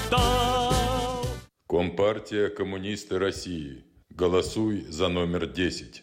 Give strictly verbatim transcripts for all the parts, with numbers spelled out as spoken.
ждал. Компартия коммунисты России. Голосуй за номер десять.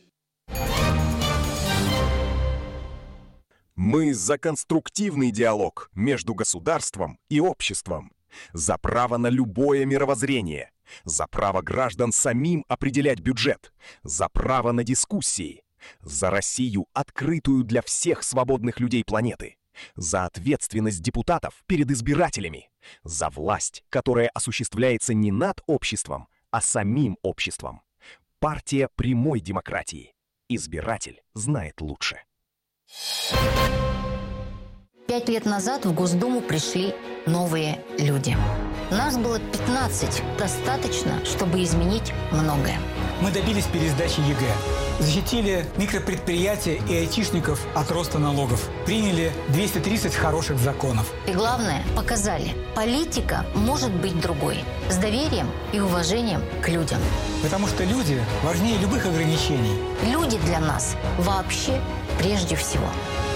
Мы за конструктивный диалог между государством и обществом. За право на любое мировоззрение. За право граждан самим определять бюджет. За право на дискуссии. За Россию, открытую для всех свободных людей планеты. За ответственность депутатов перед избирателями. За власть, которая осуществляется не над обществом, а самим обществом. Партия прямой демократии. Избиратель знает лучше. Пять лет назад в Госдуму пришли новые люди. Нас было пятнадцать. Достаточно, чтобы изменить многое. Мы добились пересдачи ЕГЭ. Защитили микропредприятия и айтишников от роста налогов. Приняли двести тридцать хороших законов. И главное, показали, политика может быть другой. С доверием и уважением к людям. Потому что люди важнее любых ограничений. Люди для нас вообще прежде всего.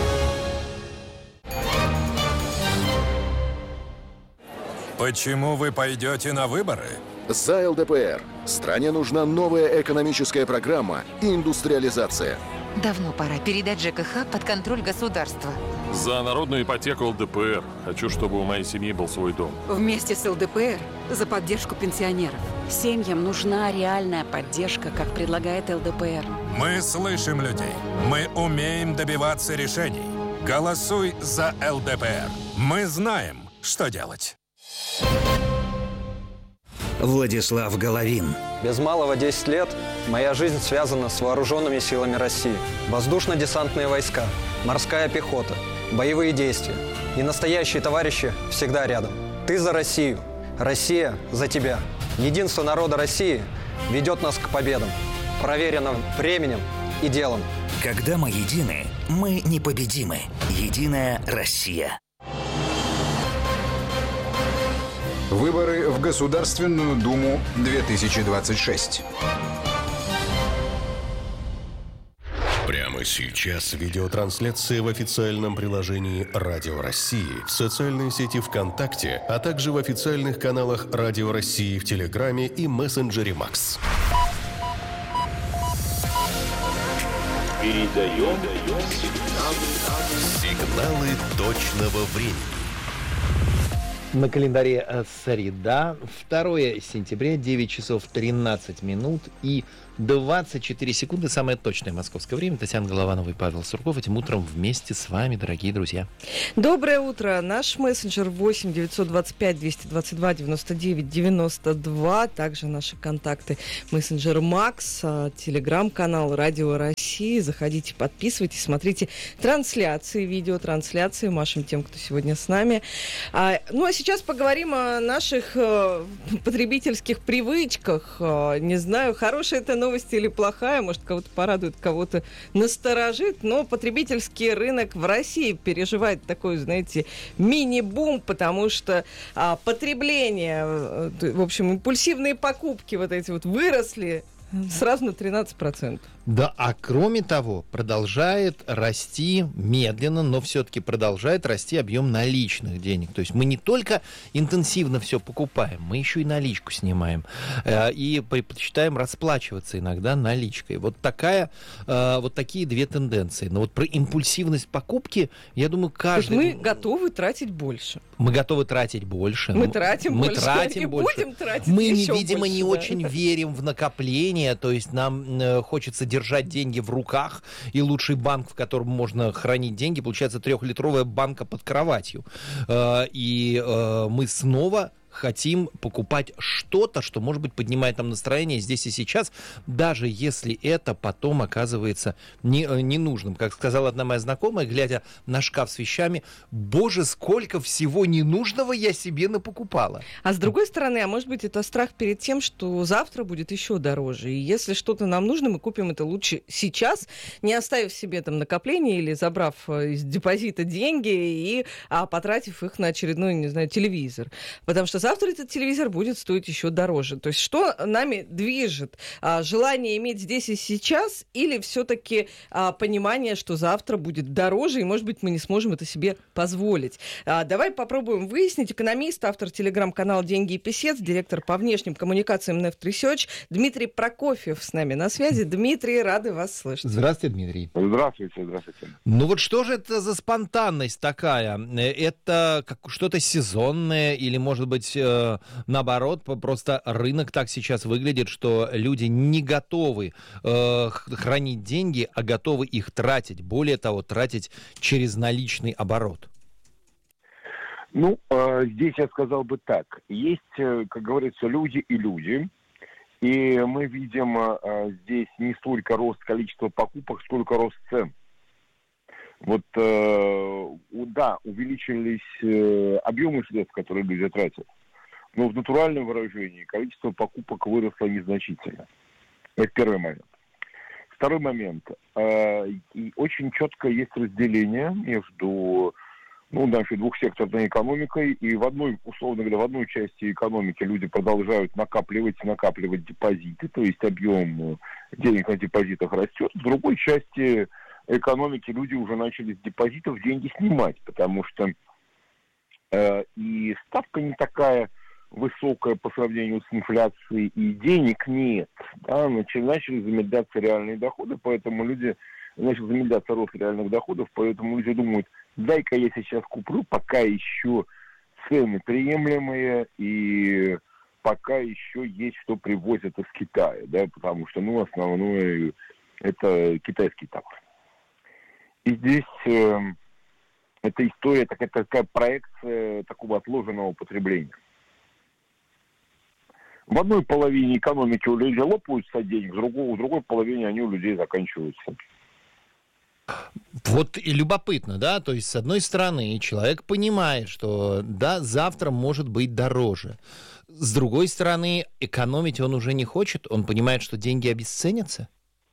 Почему вы пойдете на выборы? За ЛДПР. Стране нужна новая экономическая программа и индустриализация. Давно пора передать ЖКХ под контроль государства. За народную ипотеку ЛДПР. Хочу, чтобы у моей семьи был свой дом. Вместе с ЛДПР за поддержку пенсионеров. Семьям нужна реальная поддержка, как предлагает ЛДПР. Мы слышим людей. Мы умеем добиваться решений. Голосуй за ЛДПР. Мы знаем, что делать. Владислав Головин. Без малого десять лет моя жизнь связана с вооруженными силами России. Воздушно-десантные войска, морская пехота, боевые действия. И настоящие товарищи всегда рядом. Ты за Россию. Россия за тебя. Единство народа России ведет нас к победам, проверенным временем и делом. Когда мы едины, мы непобедимы. Единая Россия. Выборы в Государственную Думу две тысячи двадцать шесть. Прямо сейчас видеотрансляция в официальном приложении Радио России, в социальной сети ВКонтакте, а также в официальных каналах Радио России в Телеграме и мессенджере Макс. Передаем сигналы точного времени. На календаре среда, второе сентября, девять часов тринадцать минут и двадцать четыре секунды. Самое точное московское время. Татьяна Голованова и Павел Сурков этим утром вместе с вами, дорогие друзья. Доброе утро. Наш мессенджер восемь девятьсот двадцать пять двести двадцать два девяносто девять девяносто два. Также наши контакты мессенджер Макс, телеграм-канал Радио России. Заходите, подписывайтесь, смотрите трансляции, видеотрансляции. Машем тем, кто сегодня с нами. А, ну, а сейчас поговорим о наших э, потребительских привычках. Э, не знаю, хорошая это новость или плохая, может, кого-то порадует, кого-то насторожит, но потребительский рынок в России переживает такой, знаете, мини-бум, потому что а, потребление, в общем, импульсивные покупки вот эти вот выросли сразу на тринадцать процентов. Да, а кроме того, продолжает расти медленно, но все-таки продолжает расти объем наличных денег. То есть мы не только интенсивно все покупаем, мы еще и наличку снимаем. Э, и предпочитаем расплачиваться иногда наличкой. Вот, такая, э, вот такие две тенденции. Но вот про импульсивность покупки, я думаю, каждый... Мы готовы тратить больше. Мы готовы тратить больше. Мы тратим мы больше. Тратим и больше. будем тратить мы, еще видимо, больше, не да. очень верим в накопление. То есть нам э, хочется держать деньги в руках, и лучший банк, в котором можно хранить деньги, получается трехлитровая банка под кроватью. Э, и э, мы снова хотим покупать что-то, что, может быть, поднимает нам настроение здесь и сейчас, даже если это потом оказывается не, ненужным. Как сказала одна моя знакомая, глядя на шкаф с вещами, боже, сколько всего ненужного я себе напокупала. А с другой стороны, а может быть, это страх перед тем, что завтра будет еще дороже. И если что-то нам нужно, мы купим это лучше сейчас, не оставив себе там накопление или забрав из депозита деньги и а, потратив их на очередной, не знаю, телевизор. Потому что завтра этот телевизор будет стоить еще дороже. То есть что нами движет? А, желание иметь здесь и сейчас или все-таки а, понимание, что завтра будет дороже, и, может быть, мы не сможем это себе позволить? А, давай попробуем выяснить. Экономист, автор телеграм-канала «Деньги и писец», директор по внешним коммуникациям Neft Research Дмитрий Прокофьев с нами на связи. Дмитрий, рады вас слышать. Здравствуйте, Дмитрий. Здравствуйте, здравствуйте. Ну вот что же это за спонтанность такая? Это как, что-то сезонное или, может быть, э, наоборот, просто рынок так сейчас выглядит, что люди не готовы э, хранить деньги, а готовы их тратить. Более того, тратить через наличный оборот. Ну, э, здесь я сказал бы так. Есть, э, как говорится, люди и люди. И мы видим э, здесь не столько рост количества покупок, сколько рост цен. Вот, э, да, увеличились э, объемы средств, которые люди тратят. Но в натуральном выражении количество покупок выросло незначительно. Это первый момент. Второй момент. Э, и очень четко есть разделение между ну, нашей двухсекторной экономикой. И в одной, условно говоря, в одной части экономики люди продолжают накапливать, накапливать депозиты, то есть объем денег на депозитах растет. В другой части экономики люди уже начали с депозитов деньги снимать, потому что э, и ставка не такая высокая по сравнению с инфляцией, и денег нет. Да, начали, начали замедляться реальные доходы, поэтому люди, начал замедляться рост реальных доходов, поэтому люди думают, дай-ка я сейчас куплю, пока еще цены приемлемые, и пока еще есть что привозят из Китая, да, потому что, ну, основное это китайский товар. И здесь э, эта история, такая, такая проекция такого отложенного потребления. В одной половине экономики у людей лопаются деньги, в другой, в другой половине они у людей заканчиваются. Вот и любопытно, да, то есть с одной стороны человек понимает, что да, завтра может быть дороже. С другой стороны, экономить он уже не хочет, он понимает, что деньги обесценятся.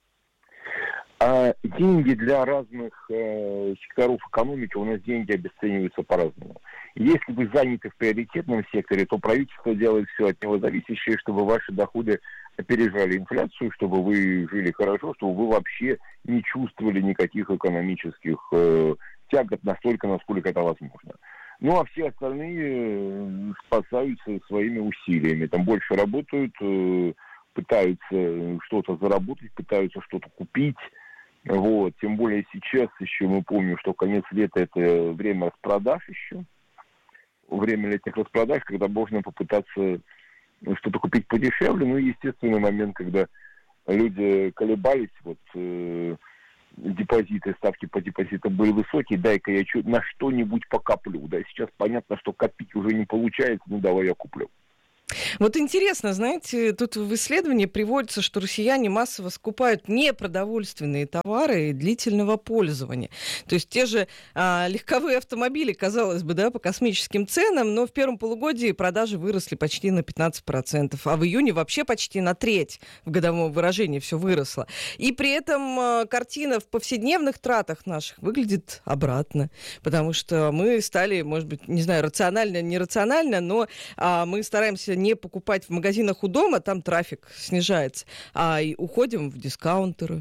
А деньги для разных э, секторов экономики, у нас деньги обесцениваются по-разному. Если вы заняты в приоритетном секторе, то правительство делает все от него зависящее, чтобы ваши доходы опережали инфляцию, чтобы вы жили хорошо, чтобы вы вообще не чувствовали никаких экономических э, тягот настолько, насколько это возможно. Ну а все остальные э, спасаются своими усилиями. Там больше работают, э, пытаются что-то заработать, пытаются что-то купить. Вот. Тем более сейчас еще мы помним, что конец лета это время распродаж еще. Время летних распродаж, когда можно попытаться что-то купить подешевле. Ну и естественный момент, когда люди колебались, вот э, депозиты, ставки по депозитам были высокие, дай-ка я чё, на что-нибудь покоплю. Да, сейчас понятно, что копить уже не получается, ну давай я куплю. Вот интересно, знаете, тут в исследовании приводится, что россияне массово скупают непродовольственные товары длительного пользования. То есть те же а, легковые автомобили, казалось бы, да, по космическим ценам, но в первом полугодии продажи выросли почти на пятнадцать процентов, а в июне вообще почти на треть в годовом выражении все выросло. И при этом а, картина в повседневных тратах наших выглядит обратно, потому что мы стали, может быть, не знаю, рационально, нерационально, но а, мы стараемся не покупать в магазинах у дома, там трафик снижается, а и уходим в дискаунтеры.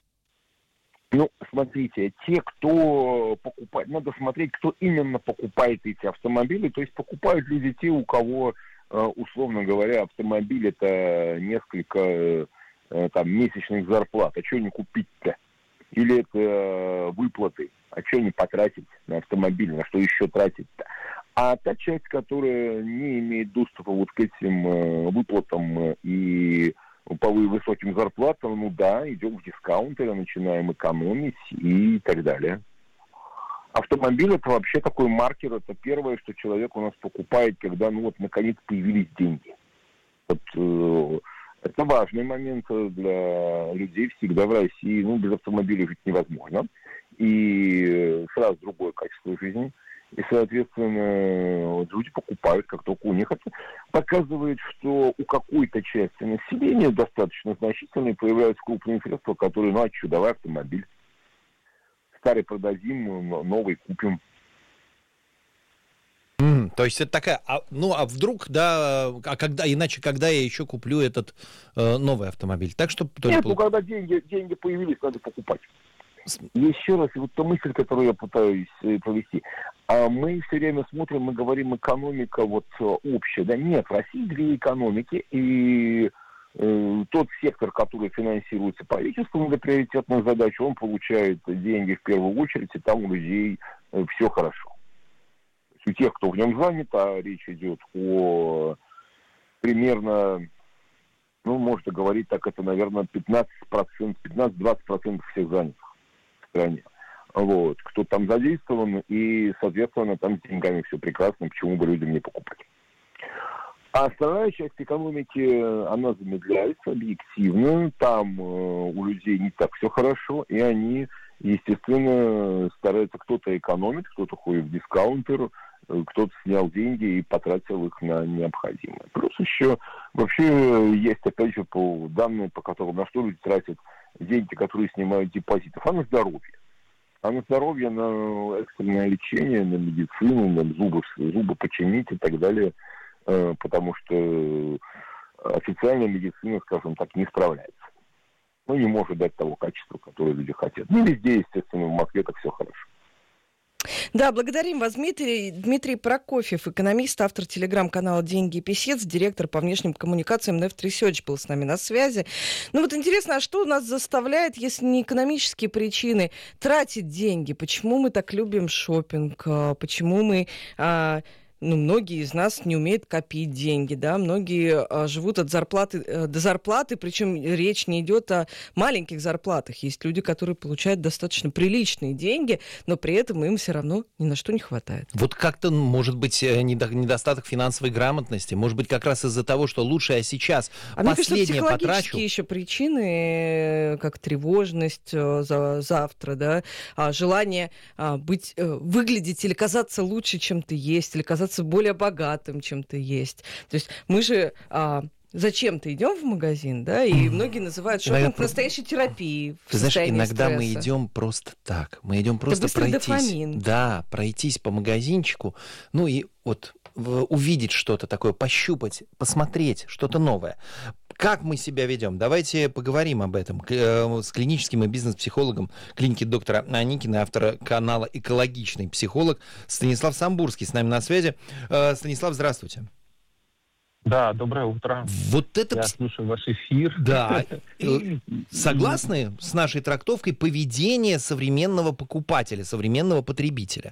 Ну, смотрите, те, кто покупает, надо смотреть, кто именно покупает эти автомобили, то есть покупают люди те, у кого, условно говоря, автомобиль это несколько там месячных зарплат, а что не купить-то? Или это выплаты, а что не потратить на автомобиль, на что еще тратить-то? А та часть, которая не имеет доступа вот к этим э, выплатам и по высоким зарплатам, ну да, идем в дискаунтеры, начинаем экономить и так далее. Автомобиль это вообще такой маркер, это первое, что человек у нас покупает, когда, ну вот, наконец появились деньги. Вот, э, это важный момент для людей всегда в России, ну без автомобиля жить невозможно. И сразу другое качество жизни. И, соответственно, люди покупают, как только у них это показывает, что у какой-то части населения достаточно значительной появляются крупные средства, которые, ну а что, давай автомобиль. Старый продадим, новый купим. То есть это такая, а, ну а вдруг, да, а когда, иначе когда я еще куплю этот э, новый автомобиль? Так что... Нет, ну когда деньги, деньги появились, надо покупать. Еще раз, вот та мысль, которую я пытаюсь провести. А мы все время смотрим, мы говорим, экономика вот общая. Да нет, в России две экономики, и э, тот сектор, который финансируется правительством, это приоритетная задача, он получает деньги в первую очередь, и там у людей э, все хорошо. У тех, кто в нем занят, а речь идет о примерно, ну, можно говорить так, это, наверное, пятнадцать процентов, пятнадцать-двадцать процентов всех занятых в стране. Вот. Кто там задействован, и, соответственно, там с деньгами все прекрасно, почему бы людям не покупать. А остальная часть экономики, она замедляется объективно, там э, у людей не так все хорошо, и они, естественно, стараются, кто-то экономит, кто-то ходит в дискаунтер, э, кто-то снял деньги и потратил их на необходимое. Плюс еще вообще есть, опять же, по данным, по которым на что люди тратят деньги, которые снимают депозитов, а на здоровье. А на здоровье, на экстренное лечение, на медицину, на зубы, зубы починить и так далее, потому что официальная медицина, скажем так, не справляется. Ну, не может дать того качества, которое люди хотят. Ну, везде, естественно, в Москве так все хорошо. Да, благодарим вас, Дмитрий. Дмитрий Прокофьев, экономист, автор телеграм-канала «Деньги и писец», директор по внешним коммуникациям Neft Research был с нами на связи. Ну вот интересно, а что нас заставляет, если не экономические причины, тратить деньги? Почему мы так любим шопинг? Почему мы... А... Ну, многие из нас не умеют копить деньги, да, многие а, живут от зарплаты а, до зарплаты, причем речь не идет о маленьких зарплатах. Есть люди, которые получают достаточно приличные деньги, но при этом им все равно ни на что не хватает. Вот как-то, может быть, недостаток финансовой грамотности, может быть, как раз из-за того, что лучше я сейчас а последнее потрачу. А мне кажется, потрачу. психологические еще причины, как тревожность за завтра, да, желание быть, выглядеть или казаться лучше, чем ты есть, или казаться более богатым, чем ты есть. То есть мы же а, зачем-то идем в магазин, да, и многие называют шопинг иногда настоящей терапией. Ты знаешь, иногда стресса. мы идем просто так. Мы идем просто пройтись. Дофамин. Да, пройтись по магазинчику, ну и вот в, увидеть что-то такое, пощупать, посмотреть что-то новое. Как мы себя ведем? Давайте поговорим об этом с клиническим и бизнес-психологом клиники доктора Аникина, автора канала «Экологичный психолог» Станислав Самбурский с нами на связи. Станислав, здравствуйте. Да, доброе утро. Вот это... Я слушаю ваш эфир. Да. Согласны с нашей трактовкой поведения современного покупателя, современного потребителя?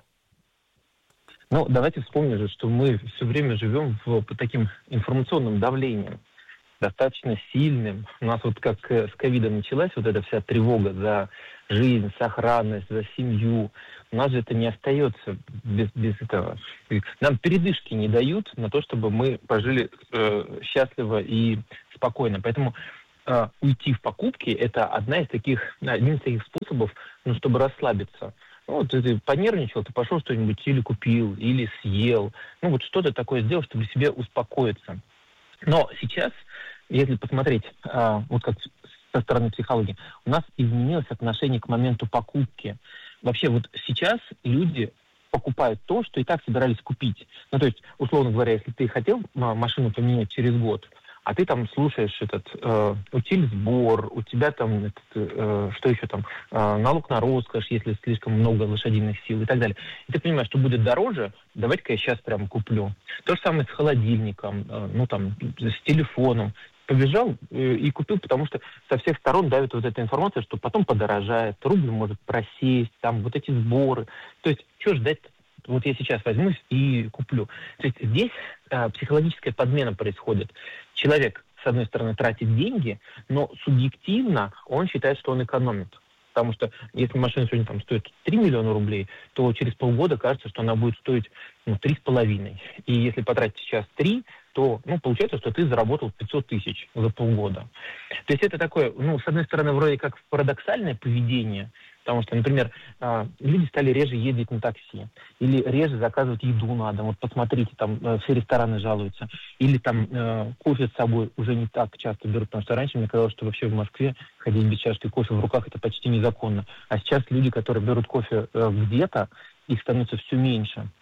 Ну, давайте вспомним же, что мы все время живем в, по таким информационным давлением, достаточно сильным. У нас вот как с ковидом началась вот эта вся тревога за жизнь, сохранность, за семью. У нас же это не остается без, без этого. Нам передышки не дают на то, чтобы мы пожили э, счастливо и спокойно. Поэтому э, уйти в покупки – это одна из таких, один из таких способов, ну, чтобы расслабиться. Ну, вот ты понервничал, ты пошел что-нибудь или купил, или съел. Ну, вот что-то такое сделал, чтобы себе успокоиться. Но сейчас, если посмотреть, а, вот как со стороны психологии, у нас изменилось отношение к моменту покупки. Вообще вот сейчас люди покупают то, что и так собирались купить. Ну, то есть, условно говоря, если ты хотел машину поменять через год, а ты там слушаешь этот э, утиль-сбор, у тебя там, этот, э, что еще там, э, налог на роскошь, если слишком много лошадиных сил и так далее. И ты понимаешь, что будет дороже, давайте-ка я сейчас прям куплю. То же самое с холодильником, э, ну там, с телефоном. Побежал э, и купил, потому что со всех сторон давит вот эта информация, что потом подорожает, рубль может просесть, там вот эти сборы. То есть, что ждать-то? Вот я сейчас возьмусь и куплю. То есть здесь а, психологическая подмена происходит. Человек, с одной стороны, тратит деньги, но субъективно он считает, что он экономит. Потому что если машина сегодня там стоит три миллиона рублей, то через полгода кажется, что она будет стоить ну, три с половиной. И если потратить сейчас три, то ну, получается, что ты заработал пятьсот тысяч за полгода. То есть это такое, ну, с одной стороны, вроде как парадоксальное поведение, потому что, например, люди стали реже ездить на такси, или реже заказывать еду на дом. Вот посмотрите, там все рестораны жалуются. Или там э, кофе с собой уже не так часто берут, потому что раньше мне казалось, что вообще в Москве ходить без чашки кофе в руках это почти незаконно. А сейчас люди, которые берут кофе э, где-то, их становится все меньше.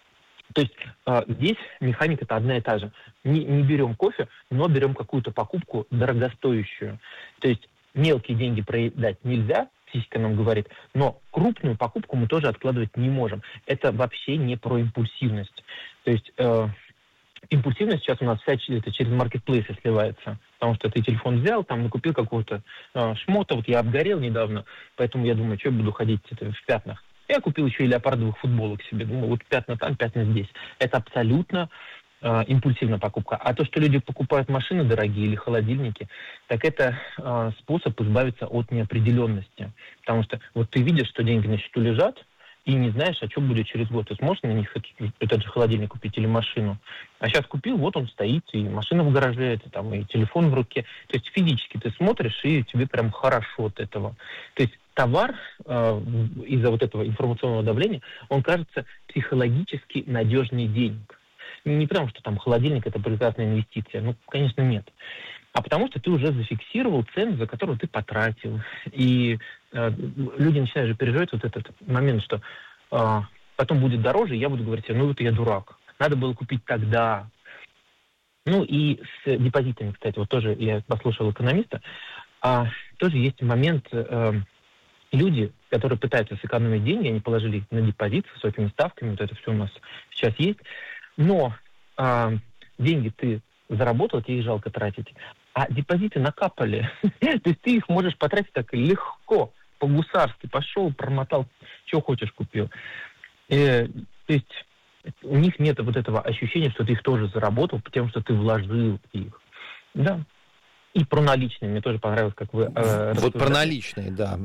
То есть э, здесь механика-то одна и та же. Не, не берем кофе, но берем какую-то покупку дорогостоящую. То есть мелкие деньги проедать нельзя, психика нам говорит, но крупную покупку мы тоже откладывать не можем. Это вообще не про импульсивность. То есть э, импульсивность сейчас у нас вся это через маркетплейсы сливается. Потому что ты телефон взял, там накупил какого-то э, шмота. Вот я обгорел недавно, поэтому я думаю, что я буду ходить это, в пятнах. Я купил еще и леопардовых футболок себе. Думаю, вот пятна там, пятна здесь. Это абсолютно э, импульсивная покупка. А то, что люди покупают машины дорогие или холодильники, так это э, способ избавиться от неопределенности. Потому что вот ты видишь, что деньги на счету лежат, и не знаешь, а что будет через год. Ты сможешь на них этот, этот же холодильник купить или машину? А сейчас купил, вот он стоит, и машина в гараже, и, там, и телефон в руке. То есть физически ты смотришь, и тебе прям хорошо от этого. То есть товар э, из-за вот этого информационного давления, он кажется психологически надежнее денег. Не потому, что там холодильник – это прекрасная инвестиция. Ну, конечно, нет. А потому что ты уже зафиксировал цену, за которую ты потратил. И э, люди начинают же переживать вот этот момент, что э, потом будет дороже, и я буду говорить, ну вот я дурак. Надо было купить тогда. Ну и с депозитами, кстати, вот тоже я послушал экономиста, а, тоже есть момент, э, люди, которые пытаются сэкономить деньги, они положили их на депозит с высокими ставками, вот это все у нас сейчас есть, но э, деньги ты заработал, тебе их жалко тратить. А депозиты накапали. То есть ты их можешь потратить так легко, по-гусарски. Пошел, промотал, что хочешь купил. И, то есть у них нет вот этого ощущения, что ты их тоже заработал, потому что ты вложил их. Да. И про наличные. Мне тоже понравилось, как вы... Э, вот про наличные, да.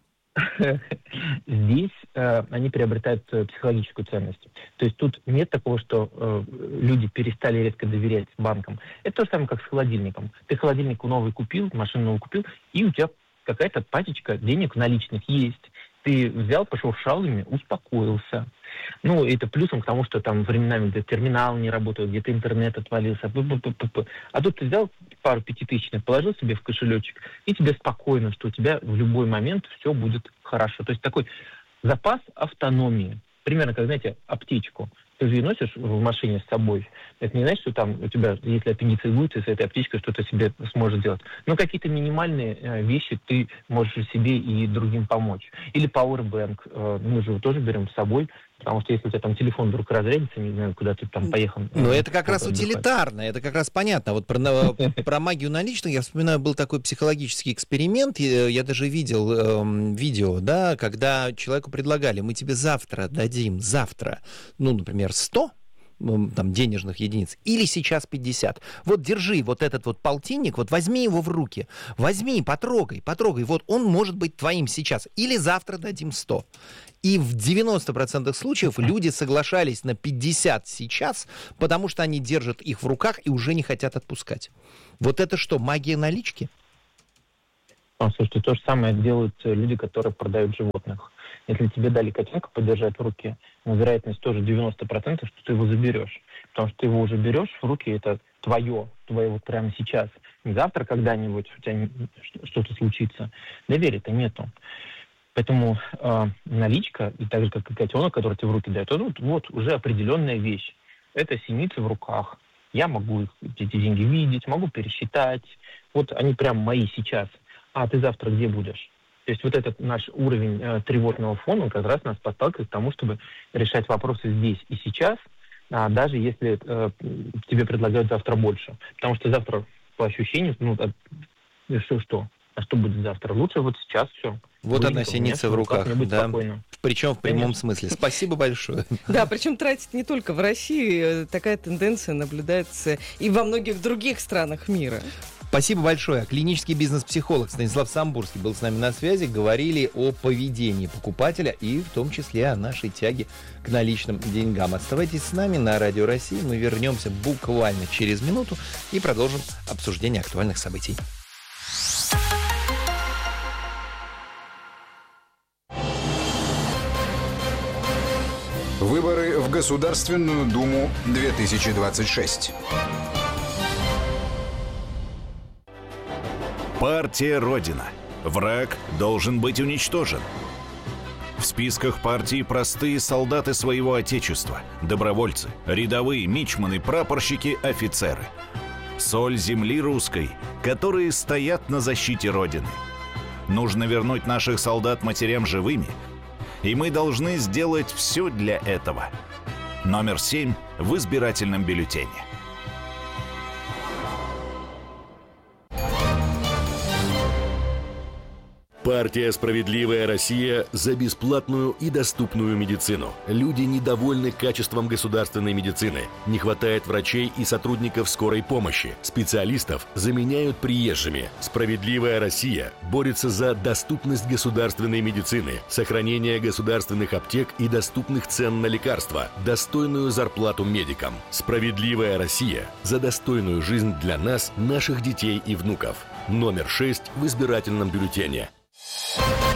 Здесь э, они приобретают э, психологическую ценность. То есть тут нет такого, что э, люди перестали резко доверять банкам. Это то же самое, как с холодильником. Ты холодильник новый купил, машину новую купил, и у тебя какая-то пачечка денег наличных есть. Ты взял, пошуршал ими, успокоился. Ну, это плюсом к тому, что там временами где-то терминал не работает, где-то интернет отвалился. П-п-п-п-п. А тут ты взял пару пятитысячных, положил себе в кошелечек, и тебе спокойно, что у тебя в любой момент все будет хорошо. То есть такой запас автономии. Примерно, как, знаете, аптечку. Ты же ее носишь в машине с собой. Это не значит, что там у тебя, если аппендицит будет, с этой аптечкой что-то себе сможет делать. Но какие-то минимальные э, вещи ты можешь себе и другим помочь. Или Powerbank. Э, мы же его тоже берем с собой. Потому что если у тебя там телефон вдруг разрядится, не знаю, куда ты там поехал. Ну, это как раз утилитарно, это как раз понятно. Вот про, про магию наличных я вспоминаю, был такой психологический эксперимент, я даже видел э, видео, да, когда человеку предлагали, мы тебе завтра дадим, завтра, ну, например, сто, там, денежных единиц, или сейчас пятьдесят. Вот держи вот этот вот полтинник, вот возьми его в руки, возьми, потрогай, потрогай, вот он может быть твоим сейчас, или завтра дадим сто. И в девяноста процентах случаев люди соглашались на пятьдесят сейчас, потому что они держат их в руках и уже не хотят отпускать. Вот это что, магия налички? А, слушайте, то же самое делают люди, которые продают животных. Если тебе дали котенка подержать в руке, вероятность тоже девяносто процентов, что ты его заберешь. Потому что ты его уже берешь в руки, это твое, твое вот прямо сейчас. Не завтра когда-нибудь у тебя что-то случится. Доверия-то нету. Поэтому э, наличка, и так же, как и котенок, который тебе в руки дает, вот, вот уже определенная вещь. Это синицы в руках. Я могу их, эти деньги видеть, могу пересчитать. Вот они прям мои сейчас. А ты завтра где будешь? То есть вот этот наш уровень э, тревожного фона, он как раз нас подталкивает к тому, чтобы решать вопросы здесь и сейчас, а даже если э, тебе предлагают завтра больше. Потому что завтра, по ощущению, ну, а, что, что? А что будет завтра? Лучше вот сейчас все. Вот одна синица в руках, да. Спокойно. Причем в прямом Конечно. смысле. Спасибо большое. Да, причем тратить не только в России. Такая тенденция наблюдается и во многих других странах мира. Спасибо большое. Клинический бизнес-психолог Станислав Самбурский был с нами на связи. Говорили о поведении покупателя и в том числе о нашей тяге к наличным деньгам. Оставайтесь с нами на Радио России. Мы вернемся буквально через минуту и продолжим обсуждение актуальных событий. Выборы в Государственную Думу две тысячи двадцать шесть. Партия Родина. Враг должен быть уничтожен. В списках партии простые солдаты своего отечества, добровольцы, рядовые, мичманы, прапорщики, офицеры. Соль земли русской, которые стоят на защите Родины. Нужно вернуть наших солдат матерям живыми, и мы должны сделать все для этого. Номер семь в избирательном бюллетене. Партия «Справедливая Россия» за бесплатную и доступную медицину. Люди недовольны качеством государственной медицины. Не хватает врачей и сотрудников скорой помощи. Специалистов заменяют приезжими. «Справедливая Россия» борется за доступность государственной медицины, сохранение государственных аптек и доступных цен на лекарства, достойную зарплату медикам. «Справедливая Россия» за достойную жизнь для нас, наших детей и внуков. Номер шесть в избирательном бюллетене.